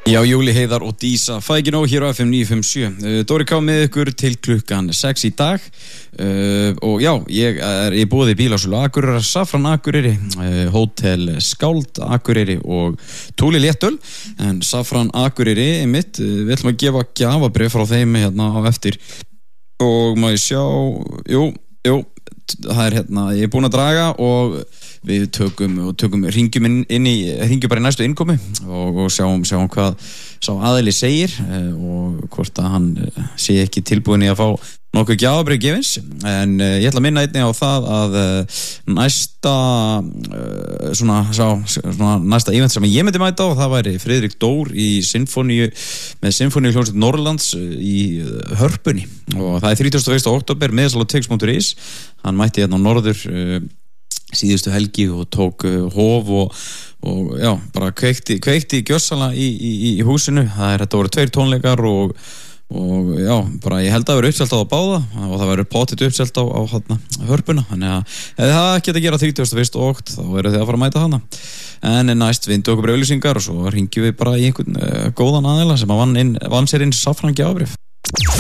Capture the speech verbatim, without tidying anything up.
Já, Júli Heiðar og Dísa fæði ekki nóg hér á F M níu fimm sjö. Uh, Dóri K með ykkur til klukkan sex í dag uh, og já, ég er í boði bílasölu Akureyrar, Safran Akureyri, uh, Hótel Skáld Akureyri og Túli Léttöl. En Safran Akureyri mitt, uh, við ætlum að gefa gjafabréf frá þeim hérna á eftir og maður sjá, jú, jú, það er hérna, ég er búinn að draga og við tökum og tökum ringjum inn, inn í ringjum bara í næstu innkomi og, og sjáum, sjáum hvað sá aðili segir eh, og hvort að hann eh, sé ekki tilbúin í að fá nokkuð gjafabréf gefins en eh, ég ætla að minna einnig á það að eh, næsta eh, svona, sá, svona næsta event sem ég myndi mæta á það væri Friðrik Dór í Sinfoníu með Sinfoníuhljómsveit Norrlands í Hörpunni og það er þrítugasta og fyrsta október miðasala tix punktur is hann mætti hérna á norður eh, síðustu helgi og tók uh, hóf og, og já, bara kveikti, kveikti gjössala í, í, í húsinu það er þetta voru tveir tónleikar og, og já, bara ég held að það verið uppselt á að báða og það verið pottit uppselt á, á hana, hörpuna, þannig að ef það geta að gera þrítugasta og fyrsta okt þá verður þið að fara að mæta hana en næst við tökum bara auglýsingar og svo ringjum við bara í einhvern uh, góðan aðila sem að vann, inn, vann sér inn Safran gjafabréf.